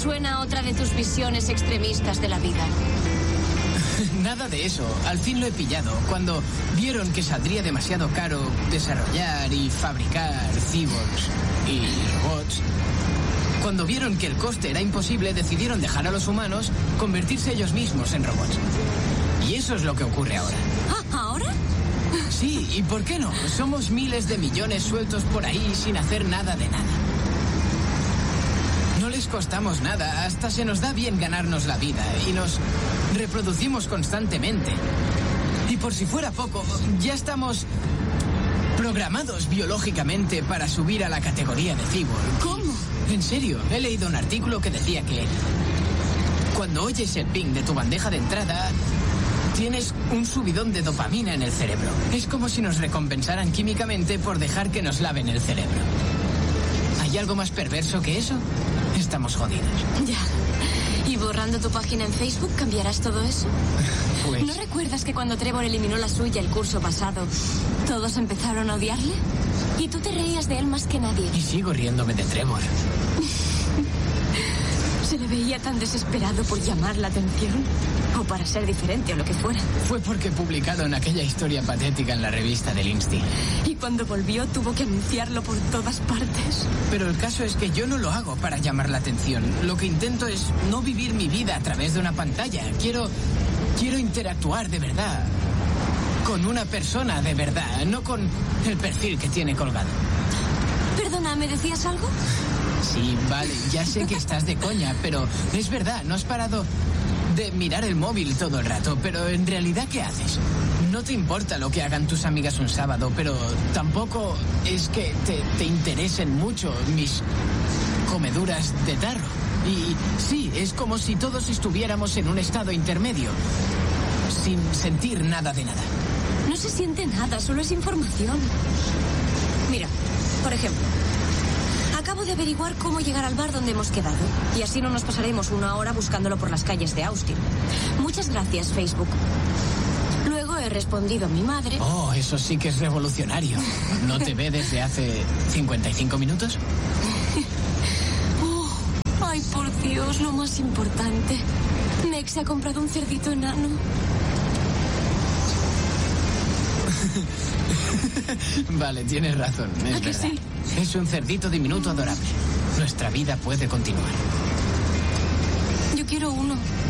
suena a otra de tus visiones extremistas de la vida. Nada de eso. Al fin lo he pillado. Cuando vieron que saldría demasiado caro desarrollar y fabricar cyborgs y robots, cuando vieron que el coste era imposible, decidieron dejar a los humanos convertirse ellos mismos en robots. Y eso es lo que ocurre ahora. ¿Ah, ahora? Sí, ¿y por qué no? Somos miles de millones sueltos por ahí sin hacer nada de nada. No les costamos nada, hasta se nos da bien ganarnos la vida y nos reproducimos constantemente. Y por si fuera poco, ya estamos programados biológicamente para subir a la categoría de cyborg. ¿Cómo? En serio, he leído un artículo que decía que cuando oyes el ping de tu bandeja de entrada, tienes un subidón de dopamina en el cerebro. Es como si nos recompensaran químicamente por dejar que nos laven el cerebro. ¿Hay algo más perverso que eso? Estamos jodidos. Ya. ¿Y borrando tu página en Facebook cambiarás todo eso? Pues... ¿No recuerdas que cuando Trevor eliminó la suya el curso pasado, todos empezaron a odiarle? Y tú te reías de él más que nadie. Y sigo riéndome de Trevor. Se le veía tan desesperado por llamar la atención. O para ser diferente o lo que fuera. Fue porque publicaron aquella historia patética en la revista del Insti. Y cuando volvió tuvo que anunciarlo por todas partes. Pero el caso es que yo no lo hago para llamar la atención. Lo que intento es no vivir mi vida a través de una pantalla. Quiero interactuar de verdad. Con una persona de verdad, no con el perfil que tiene colgado. Perdona, ¿me decías algo? Sí, vale, ya sé que estás de coña, pero es verdad, no has parado de mirar el móvil todo el rato, pero en realidad, ¿qué haces? No te importa lo que hagan tus amigas un sábado, pero tampoco es que te interesen mucho mis comeduras de tarro. Y sí, es como si todos estuviéramos en un estado intermedio, sin sentir nada de nada. No se siente nada, solo es información. Mira, por ejemplo, acabo de averiguar cómo llegar al bar donde hemos quedado. Y así no nos pasaremos una hora buscándolo por las calles de Austin. Muchas gracias, Facebook. Luego he respondido a mi madre. Oh, eso sí que es revolucionario. ¿No te ve desde hace 55 minutos? Oh, ay, por Dios, lo más importante. Meg se ha comprado un cerdito enano. Vale, tienes razón, es verdad. Sí? Es un cerdito diminuto adorable. Nuestra vida puede continuar. Yo quiero uno.